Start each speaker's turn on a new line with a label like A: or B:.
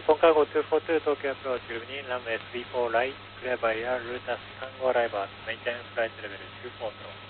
A: 本cargo 242 Tokyo approach, good evening, runway 34 right, clear barrier, route as Tango arrivals, maintain flight level 24 knots.